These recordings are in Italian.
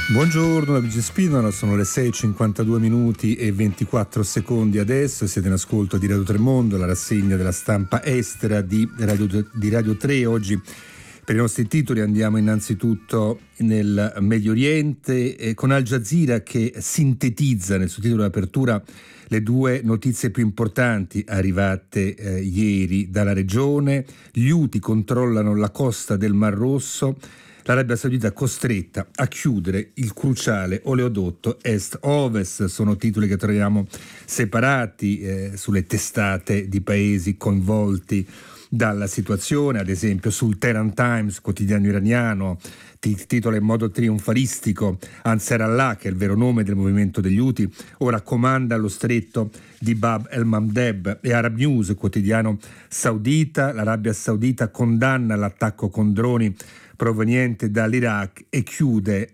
Buongiorno da Luigi Spinola, sono le 6:52 minuti e 24 secondi adesso, siete in ascolto di Radio Tremondo, la rassegna della stampa estera di Radio 3. Oggi per i nostri titoli andiamo innanzitutto nel Medio Oriente con Al Jazeera che sintetizza nel suo titolo d'apertura le due notizie più importanti arrivate ieri dalla regione. Gli Houthi controllano la costa del Mar Rosso. L'Arabia Saudita costretta a chiudere il cruciale oleodotto Est-Ovest. Sono titoli che troviamo separati sulle testate di paesi coinvolti dalla situazione, ad esempio sul Tehran Times, quotidiano iraniano, titola in modo trionfalistico: Ansar Allah, che è il vero nome del movimento degli Houthi, ora comanda lo stretto di Bab el-Mandeb. E Arab News, quotidiano saudita: l'Arabia Saudita condanna l'attacco con droni proveniente dall'Iraq e chiude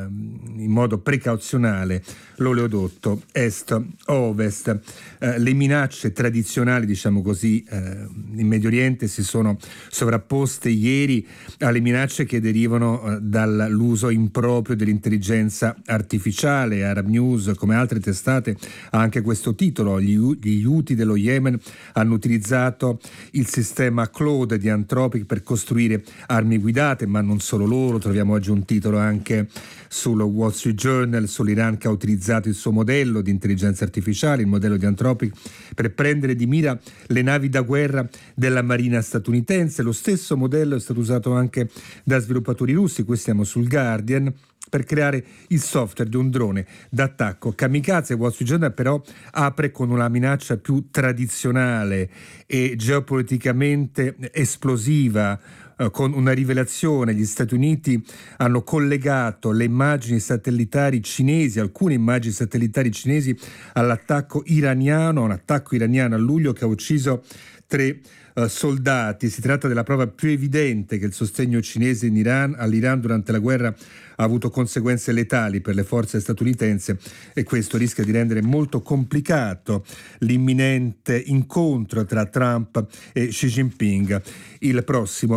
in modo precauzionale l'oleodotto Est-Ovest. Le minacce tradizionali, diciamo così, in Medio Oriente si sono sovrapposte ieri alle minacce che derivano dall'uso improprio dell'intelligenza artificiale. Arab News, come altre testate, ha anche questo titolo: gli Houthi dello Yemen hanno utilizzato il sistema Claude di Anthropic per costruire armi guidate, ma non solo loro. Troviamo oggi un titolo anche sul Wall Street Journal sull'Iran che ha utilizzato il suo modello di intelligenza artificiale, il modello di Anthropic, per prendere di mira le navi da guerra della marina statunitense. Lo stesso modello è stato usato anche da sviluppatori russi, qui siamo sul Guardian, per creare il software di un drone d'attacco kamikaze. Wall Street Journal però apre con una minaccia più tradizionale e geopoliticamente esplosiva, con una rivelazione. Gli Stati Uniti hanno collegato le immagini satellitari cinesi, alcune immagini satellitari cinesi, all'attacco iraniano, un attacco iraniano a luglio che ha ucciso 3 soldati. Si tratta della prova più evidente che il sostegno cinese all'Iran durante la guerra ha avuto conseguenze letali per le forze statunitensi, e questo rischia di rendere molto complicato l'imminente incontro tra Trump e Xi Jinping il prossimo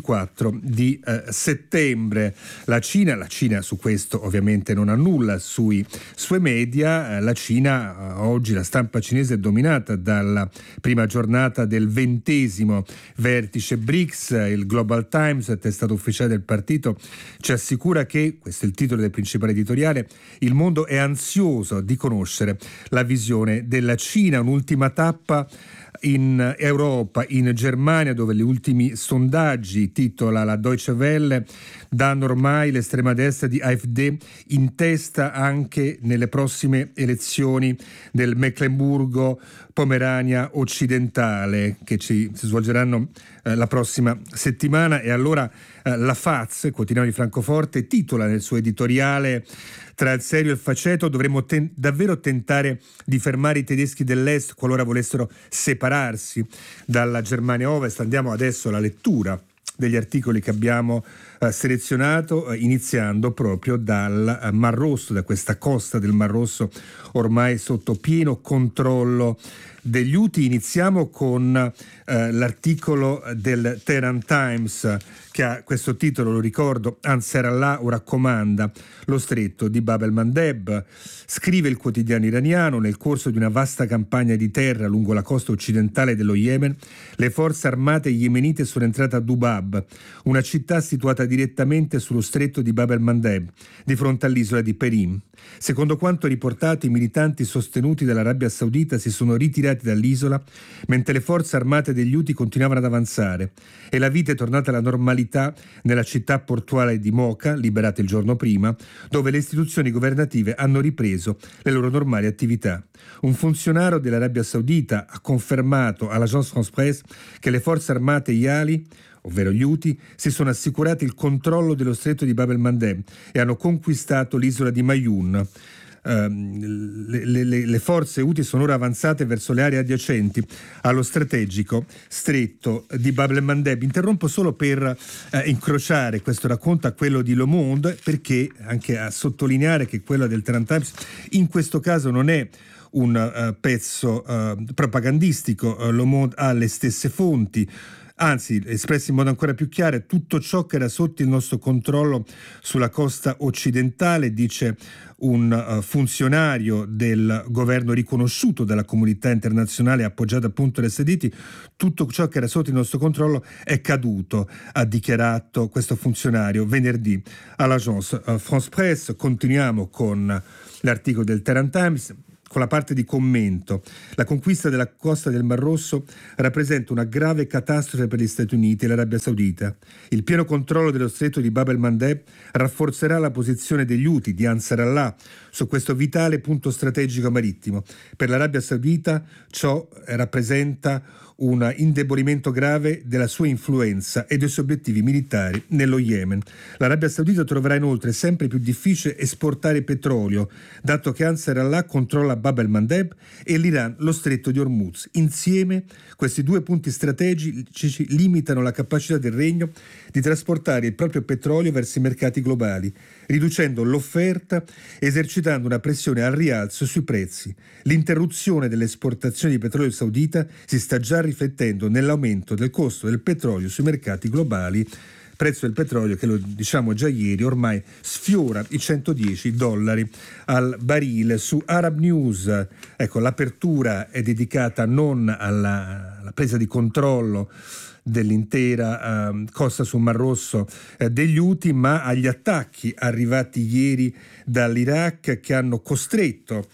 24 di settembre. La Cina su questo ovviamente non ha nulla sui suoi media. La Cina oggi, la stampa cinese è dominata dalla prima giornata del 20° vertice BRICS. Il Global Times, testata ufficiale del partito, ci assicura che, questo è il titolo del principale editoriale, il mondo è ansioso di conoscere la visione della Cina. Un'ultima tappa in Europa, in Germania, dove gli ultimi sondaggi, titola la Deutsche Welle, danno ormai l'estrema destra di AfD in testa anche nelle prossime elezioni del Mecklenburgo-Pomerania occidentale, che si svolgeranno la prossima settimana. E allora la FAZ, quotidiano di Francoforte, titola nel suo editoriale: tra il serio e il faceto dovremmo davvero tentare di fermare i tedeschi dell'Est qualora volessero separarsi dalla Germania Ovest. Andiamo adesso alla lettura degli articoli che abbiamo selezionato, iniziando proprio dal Mar Rosso, da questa costa del Mar Rosso ormai sotto pieno controllo degli Houthi. Iniziamo con l'articolo del Tehran Times, che ha questo titolo, lo ricordo: Ansar Allah ora comanda lo stretto di Bab el-Mandeb. Scrive il quotidiano iraniano: nel corso di una vasta campagna di terra lungo la costa occidentale dello Yemen, le forze armate yemenite sono entrate a Dubab, una città situata direttamente sullo stretto di Bab el-Mandeb, di fronte all'isola di Perim. Secondo quanto riportato, i militanti sostenuti dall'Arabia Saudita si sono ritirati dall'isola, mentre le forze armate degli Houthi continuavano ad avanzare, e la vita è tornata alla normalità nella città portuale di Mocha, liberata il giorno prima, dove le istituzioni governative hanno ripreso le loro normali attività. Un funzionario dell'Arabia Saudita ha confermato all'Agence France-Presse che le forze armate Yali, ovvero gli Houthi, si sono assicurati il controllo dello stretto di Bab el-Mandeb e hanno conquistato l'isola di Mayun. Le forze Houthi sono ora avanzate verso le aree adiacenti allo strategico stretto di Bab el-Mandeb. Interrompo solo per incrociare questo racconto a quello di Le Monde, perché anche a sottolineare che quello del Tehran Times in questo caso non è un pezzo propagandistico. Le Monde ha le stesse fonti. anzi, espressi in modo ancora più chiaro, tutto ciò che era sotto il nostro controllo sulla costa occidentale, dice un funzionario del governo riconosciuto dalla comunità internazionale appoggiato appunto dai Stati Uniti, tutto ciò che era sotto il nostro controllo è caduto, ha dichiarato questo funzionario venerdì all'agence France Presse. Continuiamo con l'articolo del Tehran Times, con la parte di commento. La conquista della costa del Mar Rosso rappresenta una grave catastrofe per gli Stati Uniti e l'Arabia Saudita. Il pieno controllo dello stretto di Bab el-Mandeb rafforzerà la posizione degli Houthi di Ansar Allah su questo vitale punto strategico marittimo. Per l'Arabia Saudita ciò rappresenta un indebolimento grave della sua influenza e dei suoi obiettivi militari nello Yemen. L'Arabia Saudita troverà inoltre sempre più difficile esportare petrolio, dato che Ansar Allah controlla Bab el-Mandeb e l'Iran lo stretto di Hormuz. Insieme questi due punti strategici limitano la capacità del regno di trasportare il proprio petrolio verso i mercati globali, riducendo l'offerta e esercitando una pressione al rialzo sui prezzi. L'interruzione delle esportazioni di petrolio saudita si sta già riflettendo nell'aumento del costo del petrolio sui mercati globali. Prezzo del petrolio che, lo diciamo già ieri, ormai sfiora i $110 al barile. Su Arab News, ecco, l'apertura è dedicata non alla presa di controllo dell'intera costa sul Mar Rosso degli Houthi, ma agli attacchi arrivati ieri dall'Iraq che hanno costretto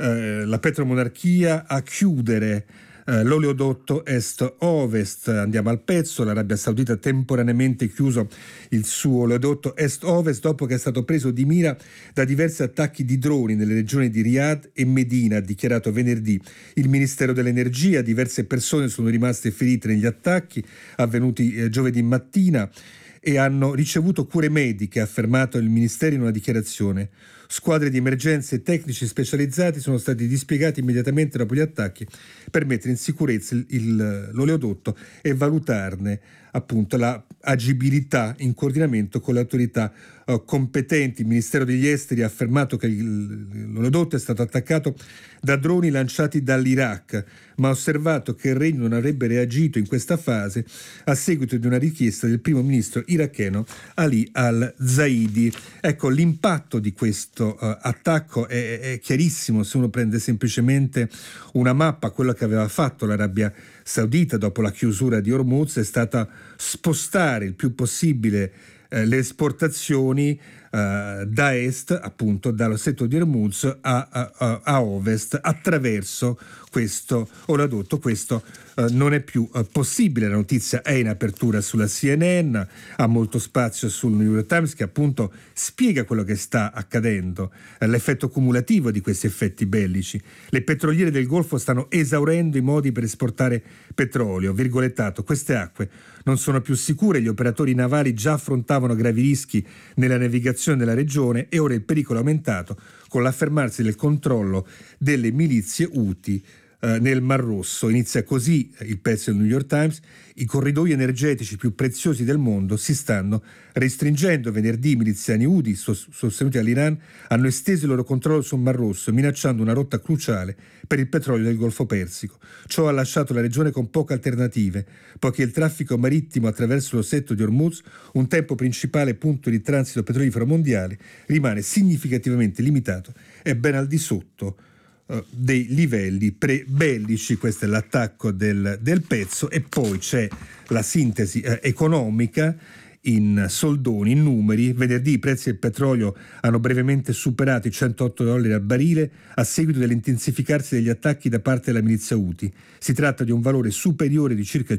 la petromonarchia a chiudere l'oleodotto est-ovest. Andiamo al pezzo. L'Arabia Saudita ha temporaneamente chiuso il suo oleodotto est-ovest dopo che è stato preso di mira da diversi attacchi di droni nelle regioni di Riyadh e Medina, ha dichiarato venerdì il Ministero dell'Energia. Diverse persone sono rimaste ferite negli attacchi avvenuti giovedì mattina e hanno ricevuto cure mediche, ha affermato il Ministero in una dichiarazione. Squadre di emergenza e tecnici specializzati sono stati dispiegati immediatamente dopo gli attacchi per mettere in sicurezza l'oleodotto e valutarne appunto la agibilità in coordinamento con le autorità competenti. Il Ministero degli Esteri ha affermato che l'oleodotto è stato attaccato da droni lanciati dall'Iraq, ma ha osservato che il regno non avrebbe reagito in questa fase a seguito di una richiesta del primo ministro iracheno Ali al-Zaidi. Ecco, l'impatto di questo attacco è chiarissimo se uno prende semplicemente una mappa. Quello che aveva fatto l'Arabia Saudita dopo la chiusura di Hormuz è stata spostare il più possibile le esportazioni da est, appunto dallo stretto di Hormuz a ovest attraverso questo oleodotto. Questo non è più possibile. La notizia è in apertura sulla CNN, ha molto spazio sul New York Times, che appunto spiega quello che sta accadendo, l'effetto cumulativo di questi effetti bellici. Le petroliere del Golfo stanno esaurendo i modi per esportare petrolio, virgolettato, queste acque non sono più sicure, gli operatori navali già affrontavano gravi rischi nella navigazione della regione e ora il pericolo è aumentato con l'affermarsi del controllo delle milizie Houthi nel Mar Rosso. Inizia così il pezzo del New York Times: i corridoi energetici più preziosi del mondo si stanno restringendo. Venerdì i miliziani Houthi sostenuti dall'Iran hanno esteso il loro controllo sul Mar Rosso, minacciando una rotta cruciale per il petrolio del Golfo Persico. Ciò ha lasciato la regione con poche alternative, poiché il traffico marittimo attraverso lo stretto di Hormuz, un tempo principale punto di transito petrolifero mondiale, rimane significativamente limitato e ben al di sotto dei livelli pre-bellici. Questo è l'attacco del pezzo. E poi c'è la sintesi economica in soldoni, in numeri. Venerdì i prezzi del petrolio hanno brevemente superato i $108 al barile a seguito dell'intensificarsi degli attacchi da parte della milizia Houthi. Si tratta di un valore superiore di circa il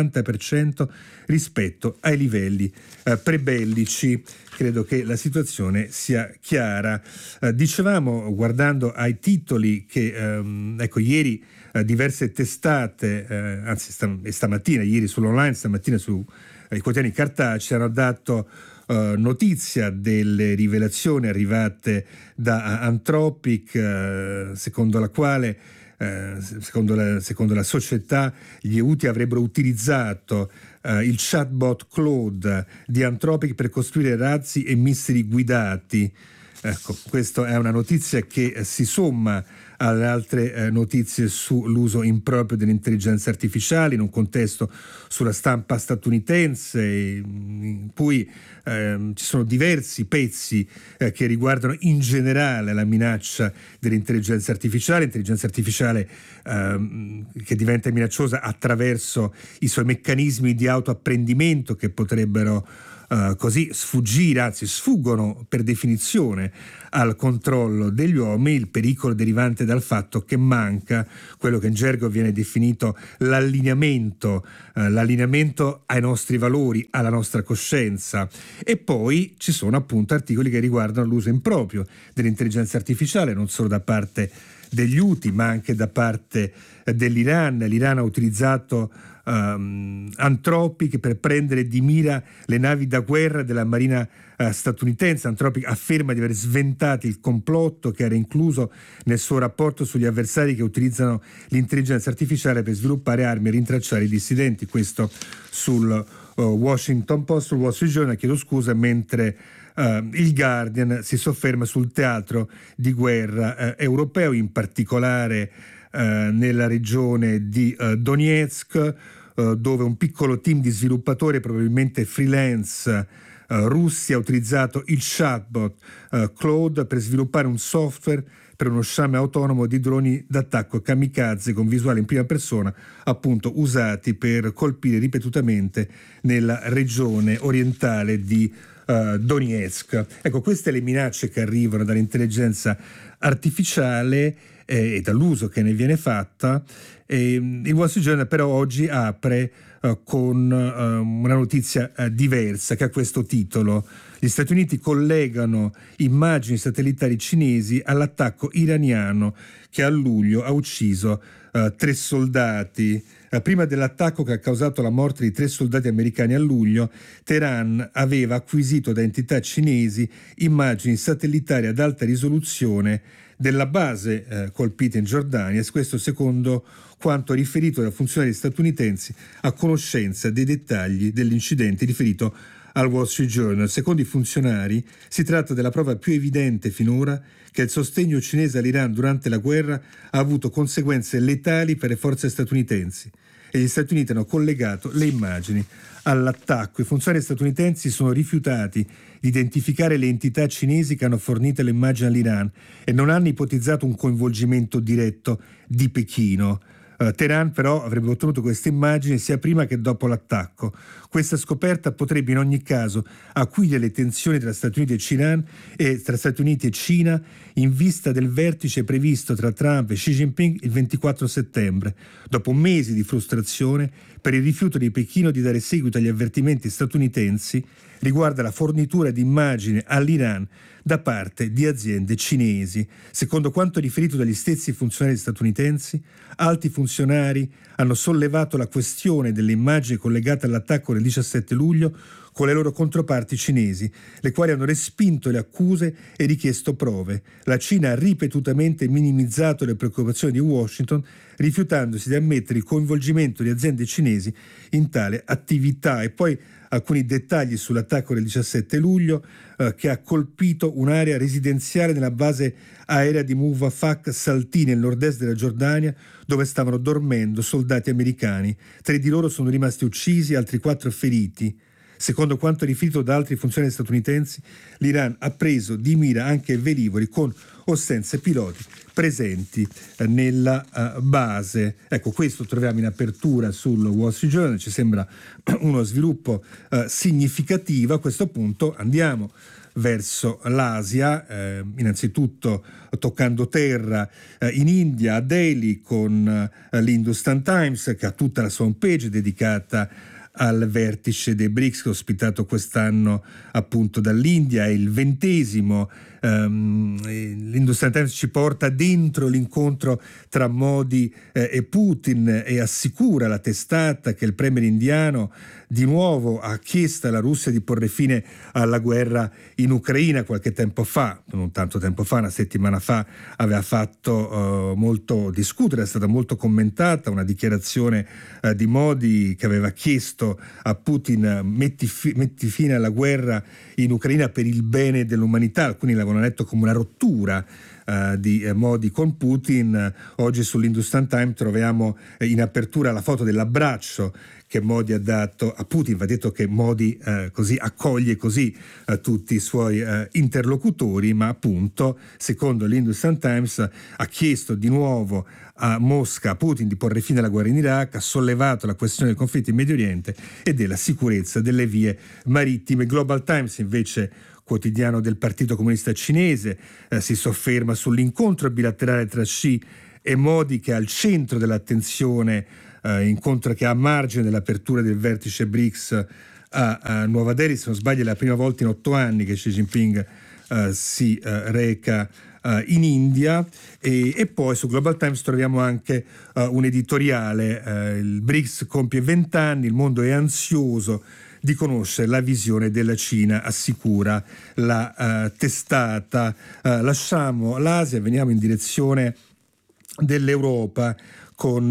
50% rispetto ai livelli prebellici. Credo che la situazione sia chiara. Dicevamo, guardando ai titoli, che ecco, ieri diverse testate, anzi stamattina, ieri sull'online, stamattina su i quotidiani cartacei, hanno dato notizia delle rivelazioni arrivate da Anthropic, secondo la quale secondo la società gli Houthi avrebbero utilizzato il chatbot Claude di Anthropic per costruire razzi e missili guidati. Ecco, questa è una notizia che si somma alle altre notizie sull'uso improprio dell'intelligenza artificiale in un contesto sulla stampa statunitense, in cui ci sono diversi pezzi che riguardano in generale la minaccia dell'intelligenza artificiale, che diventa minacciosa attraverso i suoi meccanismi di autoapprendimento che potrebbero così sfuggire, anzi sfuggono per definizione al controllo degli uomini, il pericolo derivante dal fatto che manca quello che in gergo viene definito l'allineamento ai nostri valori, alla nostra coscienza. E poi ci sono appunto articoli che riguardano l'uso improprio dell'intelligenza artificiale, non solo da parte degli Houthi ma anche da parte dell'Iran. L'Iran ha utilizzato Anthropic per prendere di mira le navi da guerra della marina statunitense. Anthropic afferma di aver sventato il complotto che era incluso nel suo rapporto sugli avversari che utilizzano l'intelligenza artificiale per sviluppare armi e rintracciare i dissidenti. Questo sul Washington Post, sul Wall Street Journal, mentre il Guardian si sofferma sul teatro di guerra europeo, in particolare nella regione di Donetsk, dove un piccolo team di sviluppatori, probabilmente freelance russi, ha utilizzato il chatbot Claude per sviluppare un software per uno sciame autonomo di droni d'attacco kamikaze con visuale in prima persona, appunto usati per colpire ripetutamente nella regione orientale di Donetsk. Ecco, queste le minacce che arrivano dall'intelligenza artificiale e dall'uso che ne viene fatta. Il Wall Street Journal però oggi apre con una notizia diversa che ha questo titolo: gli Stati Uniti collegano immagini satellitari cinesi all'attacco iraniano che a luglio ha ucciso 3 soldati. Prima dell'attacco che ha causato la morte di 3 soldati americani a luglio, Teheran aveva acquisito da entità cinesi immagini satellitari ad alta risoluzione della base colpita in Giordania, e questo secondo quanto riferito da funzionari statunitensi a conoscenza dei dettagli dell'incidente riferito al Wall Street Journal. Secondo i funzionari si tratta della prova più evidente finora che il sostegno cinese all'Iran durante la guerra ha avuto conseguenze letali per le forze statunitensi, e gli Stati Uniti hanno collegato le immagini all'attacco. I funzionari statunitensi sono rifiutati di identificare le entità cinesi che hanno fornito le immagini all'Iran e non hanno ipotizzato un coinvolgimento diretto di Pechino. Teheran però avrebbe ottenuto queste immagini sia prima che dopo l'attacco. Questa scoperta potrebbe in ogni caso acuire le tensioni tra Stati Uniti e Cina in vista del vertice previsto tra Trump e Xi Jinping il 24 settembre, dopo mesi di frustrazione per il rifiuto di Pechino di dare seguito agli avvertimenti statunitensi riguardo alla fornitura di immagini all'Iran da parte di aziende cinesi. Secondo quanto riferito dagli stessi funzionari statunitensi, alti funzionari hanno sollevato la questione delle immagini collegate all'attacco del 17 luglio con le loro controparti cinesi, le quali hanno respinto le accuse e richiesto prove. La Cina ha ripetutamente minimizzato le preoccupazioni di Washington, rifiutandosi di ammettere il coinvolgimento di aziende cinesi in tale attività. E poi alcuni dettagli sull'attacco del 17 luglio che ha colpito un'area residenziale nella base aerea di Muwafaq Salti nel nord-est della Giordania, dove stavano dormendo soldati americani. 3 di loro sono rimasti uccisi, altri 4 feriti. Secondo quanto riferito da altri funzionari statunitensi, l'Iran ha preso di mira anche velivoli con o senza piloti presenti nella base. Ecco, questo troviamo in apertura sul Wall Street Journal, ci sembra uno sviluppo significativo. A questo punto andiamo verso l'Asia, innanzitutto toccando terra in India, a Delhi, con l'Hindustan Times, che ha tutta la sua homepage dedicata al vertice dei BRICS, che ho ospitato quest'anno appunto dall'India. È il 20°. L'Hindustan Times ci porta dentro l'incontro tra Modi e Putin e assicura la testata che il premier indiano di nuovo ha chiesto alla Russia di porre fine alla guerra in Ucraina. Qualche tempo fa, non tanto tempo fa, una settimana fa, aveva fatto molto discutere, è stata molto commentata una dichiarazione di Modi che aveva chiesto a Putin metti fine alla guerra in Ucraina per il bene dell'umanità. Alcuni l'avevano letto come una rottura di Modi con Putin. Oggi sull'Hindustan Times troviamo in apertura la foto dell'abbraccio che Modi ha dato a Putin. Va detto che Modi così accoglie così tutti i suoi interlocutori, ma appunto, secondo l'Hindustan Times, ha chiesto di nuovo a Mosca, a Putin, di porre fine alla guerra in Iraq, ha sollevato la questione del conflitto in Medio Oriente e della sicurezza delle vie marittime. Global Times invece, quotidiano del Partito Comunista Cinese, si sofferma sull'incontro bilaterale tra Xi e Modi, che è al centro dell'attenzione, incontro che è a margine dell'apertura del vertice BRICS a Nuova Delhi. Se non sbaglio è la prima volta in 8 anni che Xi Jinping si reca in India. E poi su Global Times troviamo anche un editoriale, il BRICS compie 20 anni, il mondo è ansioso di conoscere la visione della Cina, assicura la testata. Lasciamo l'Asia, veniamo in direzione dell'Europa con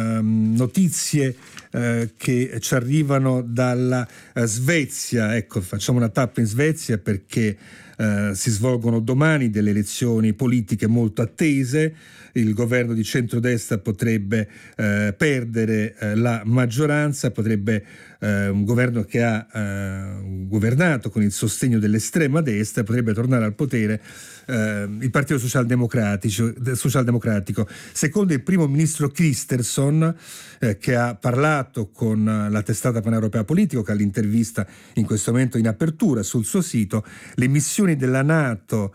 notizie che ci arrivano dalla Svezia. Ecco, facciamo una tappa in Svezia perché si svolgono domani delle elezioni politiche molto attese. Il governo di centrodestra potrebbe perdere la maggioranza, potrebbe un governo che ha governato con il sostegno dell'estrema destra, potrebbe tornare al potere il Partito Socialdemocratico. Secondo il primo ministro Kristersson, che ha parlato con la testata paneuropea Politico, che ha l'intervista in questo momento in apertura sul suo sito, le missioni della NATO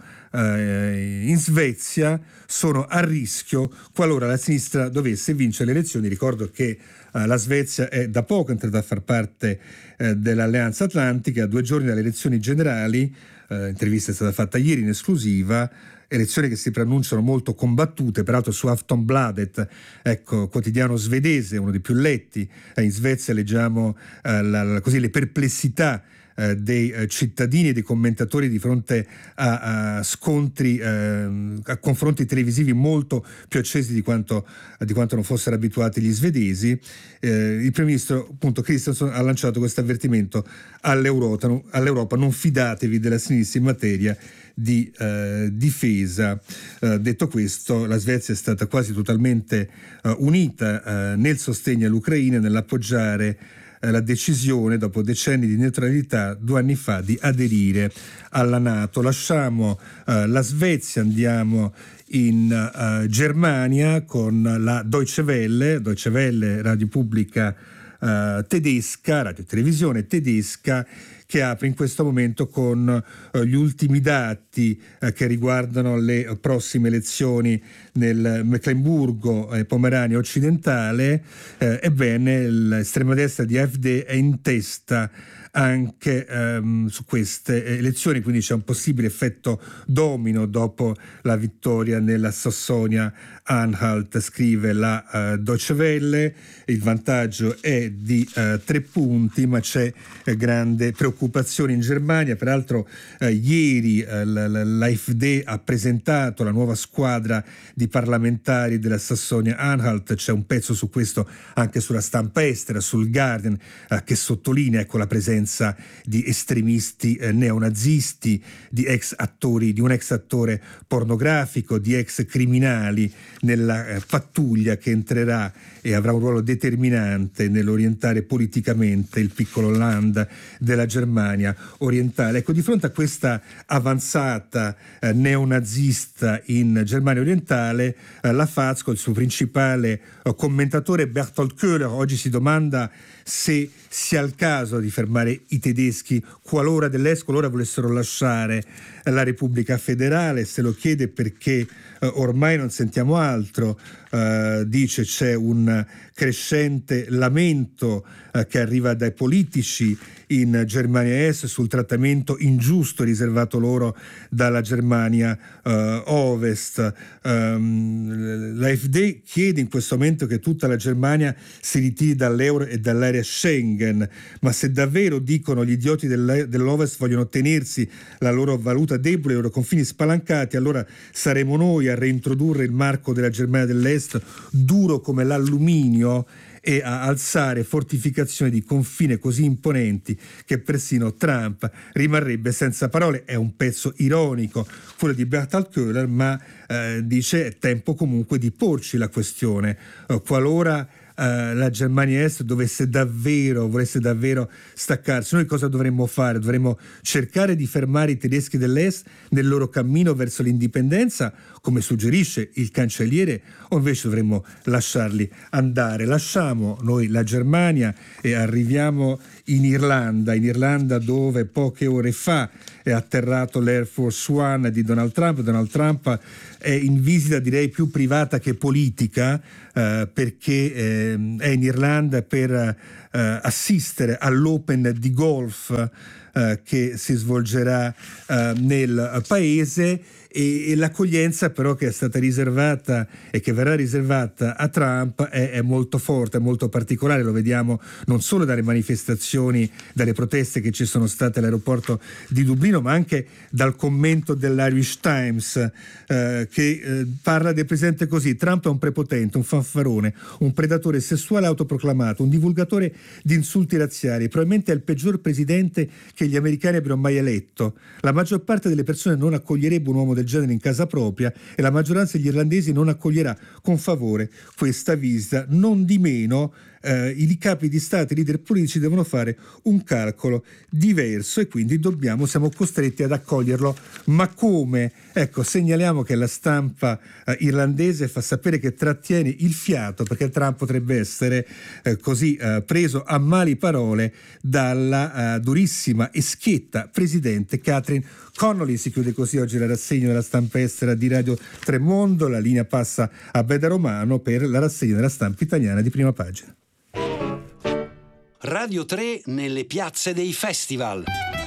in Svezia sono a rischio qualora la sinistra dovesse vincere le elezioni. Ricordo che la Svezia è da poco entrata a far parte dell'Alleanza Atlantica, a 2 giorni dalle elezioni generali. L'intervista è stata fatta ieri in esclusiva. Elezioni che si preannunciano molto combattute, peraltro su Aftonbladet, ecco, quotidiano svedese, uno dei più letti in Svezia, leggiamo così le perplessità dei cittadini e dei commentatori di fronte a scontri, a confronti televisivi molto più accesi di quanto non fossero abituati gli svedesi. Il primo ministro, appunto, Kristersson, ha lanciato questo avvertimento all'Europa: non fidatevi della sinistra in materia di difesa. Detto questo, la Svezia è stata quasi totalmente unita nel sostegno all'Ucraina, nell'appoggiare la decisione, dopo decenni di neutralità, 2 anni fa, di aderire alla NATO. Lasciamo la Svezia, andiamo in Germania con la Deutsche Welle, radio pubblica tedesca, radio-televisione tedesca, che apre in questo momento con gli ultimi dati che riguardano le prossime elezioni nel Meclemburgo e Pomerania occidentale. Ebbene, l'estrema destra di AfD è in testa anche su queste elezioni, quindi c'è un possibile effetto domino dopo la vittoria nella Sassonia-Anhalt, scrive la Deutsche Welle. Il vantaggio è di 3 punti, ma c'è grande preoccupazione in Germania. Peraltro ieri l'AfD ha presentato la nuova squadra di parlamentari della Sassonia-Anhalt. C'è un pezzo su questo anche sulla stampa estera, sul Guardian, che sottolinea, ecco, la presenza di estremisti neonazisti, di un ex attore pornografico, di ex criminali nella pattuglia che entrerà e avrà un ruolo determinante nell'orientare politicamente il piccolo land della Germania orientale. Ecco, di fronte a questa avanzata neonazista in Germania orientale, la FAZ, il suo principale commentatore Bertolt Köhler, oggi si domanda se sia il caso di fermare i tedeschi qualora volessero lasciare la Repubblica Federale. Se lo chiede perché ormai non sentiamo altro. Dice c'è un crescente lamento che arriva dai politici in Germania Est, sul trattamento ingiusto riservato loro dalla Germania Ovest. L'AfD chiede in questo momento che tutta la Germania si ritiri dall'euro e dall'area Schengen, ma se davvero, dicono gli idioti dell'Ovest, vogliono tenersi la loro valuta debole, i loro confini spalancati, allora saremo noi a reintrodurre il marco della Germania dell'Est duro come l'alluminio e a alzare fortificazioni di confine così imponenti che persino Trump rimarrebbe senza parole. È un pezzo ironico quello di Bertolt Köhler, ma dice è tempo comunque di porci la questione. Qualora la Germania Est volesse davvero staccarsi, noi cosa dovremmo fare? Dovremmo cercare di fermare i tedeschi dell'Est nel loro cammino verso l'indipendenza, come suggerisce il cancelliere, o invece dovremmo lasciarli andare? Lasciamo noi la Germania e arriviamo in Irlanda dove poche ore fa è atterrato l'Air Force One di Donald Trump. Donald Trump è in visita, direi, più privata che politica, perché è in Irlanda per assistere all'Open di golf che si svolgerà nel paese, e l'accoglienza però che è stata riservata e che verrà riservata a Trump è molto forte, è molto particolare. Lo vediamo non solo dalle manifestazioni, dalle proteste che ci sono state all'aeroporto di Dublino, ma anche dal commento dell'Irish Times che parla del presidente così: Trump è un prepotente, un fanfarone, un predatore sessuale autoproclamato, un divulgatore di insulti razziali, probabilmente è il peggior presidente che gli americani abbiano mai eletto. La maggior parte delle persone non accoglierebbe un uomo del genere in casa propria e la maggioranza degli irlandesi non accoglierà con favore questa visita. Non di meno i capi di Stato e i leader politici devono fare un calcolo diverso e quindi siamo costretti ad accoglierlo. Ma come? Ecco, segnaliamo che la stampa irlandese fa sapere che trattiene il fiato perché Trump potrebbe essere preso a mali parole dalla durissima e schietta presidente Catherine Connolly. Si chiude così oggi la rassegna della stampa estera di Radio Tremondo. La linea passa a Beda Romano per la rassegna della stampa italiana di prima pagina. Radio 3 nelle piazze dei festival.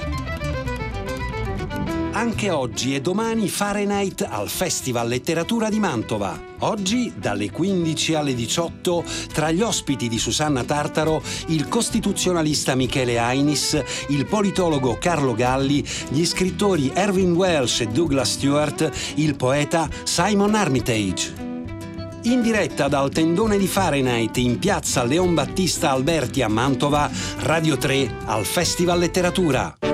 Anche oggi e domani Fahrenheit al Festival Letteratura di Mantova. Oggi dalle 15 alle 18 tra gli ospiti di Susanna Tartaro il costituzionalista Michele Ainis, il politologo Carlo Galli, gli scrittori Erwin Welsh e Douglas Stewart, il poeta Simon Armitage. In diretta dal tendone di Fahrenheit in piazza Leon Battista Alberti a Mantova, Radio 3 al Festival Letteratura.